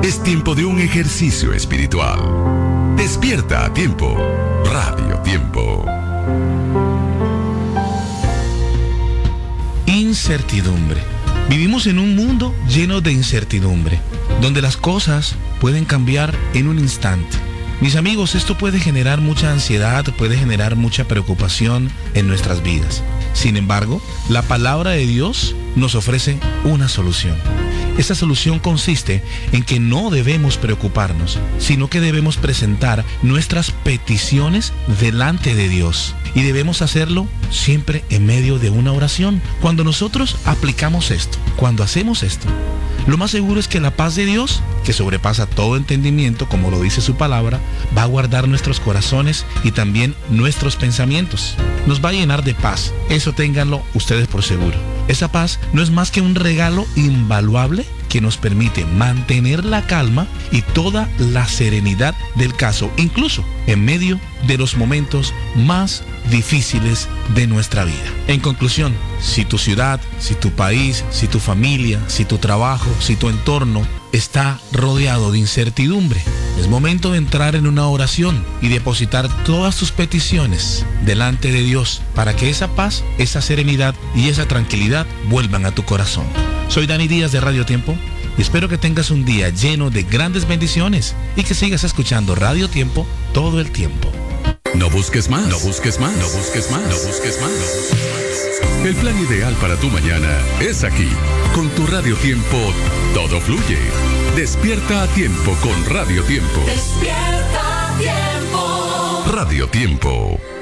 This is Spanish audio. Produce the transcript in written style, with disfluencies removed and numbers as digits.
Es tiempo de un ejercicio espiritual. Despierta a tiempo. Radio Tiempo. Incertidumbre. Vivimos en un mundo lleno de incertidumbre, donde las cosas pueden cambiar en un instante. Mis amigos, esto puede generar mucha ansiedad, puede generar mucha preocupación en nuestras vidas. Sin embargo, la palabra de Dios nos ofrece una solución. Esa solución consiste en que no debemos preocuparnos, sino que debemos presentar nuestras peticiones delante de Dios. Y debemos hacerlo siempre en medio de una oración. Cuando nosotros aplicamos esto, cuando hacemos esto, lo más seguro es que la paz de Dios, que sobrepasa todo entendimiento, como lo dice su palabra, va a guardar nuestros corazones y también nuestros pensamientos. Nos va a llenar de paz. Eso ténganlo ustedes por seguro. Esa paz no es más que un regalo invaluable que nos permite mantener la calma y toda la serenidad del caso, incluso en medio de los momentos más difíciles de nuestra vida. En conclusión, si tu ciudad, si tu país, si tu familia, si tu trabajo, si tu entorno está rodeado de incertidumbre, es momento de entrar en una oración y depositar todas tus peticiones delante de Dios para que esa paz, esa serenidad y esa tranquilidad vuelvan a tu corazón. Soy Dani Díaz de Radio Tiempo y espero que tengas un día lleno de grandes bendiciones y que sigas escuchando Radio Tiempo todo el tiempo. No busques más, no busques más, no busques más, no busques más, no busques más. El plan ideal para tu mañana es aquí. Con tu Radio Tiempo, todo fluye. Despierta a tiempo con Radio Tiempo. Despierta a tiempo. Radio Tiempo.